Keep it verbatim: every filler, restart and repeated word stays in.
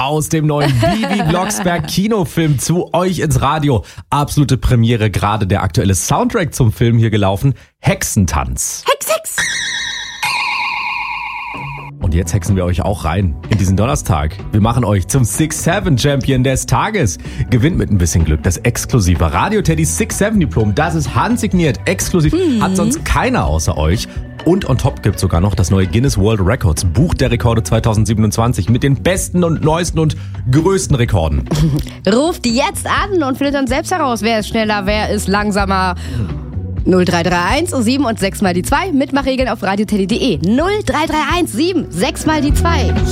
aus dem neuen Bibi Blocksberg Kinofilm zu euch ins Radio. Absolute Premiere, gerade der aktuelle Soundtrack zum Film hier gelaufen. Hexentanz. Hex, Hex! Und jetzt hexen wir euch auch rein in diesen Donnerstag. Wir machen euch zum six seven Champion des Tages. Gewinnt mit ein bisschen Glück das exklusive Radio Teddy six seven Diplom. Das ist handsigniert, exklusiv, hm. hat sonst keiner außer euch. Und on top gibt's sogar noch das neue Guinness World Records Buch der Rekorde zwanzig siebenundzwanzig mit den besten und neuesten und größten Rekorden. Ruft jetzt an und findet dann selbst heraus, wer ist schneller, wer ist langsamer. null drei drei eins sieben und sechs mal die zwei. Mitmachregeln auf radioteddy punkt de. null drei drei eins sieben, sechs mal die zwei.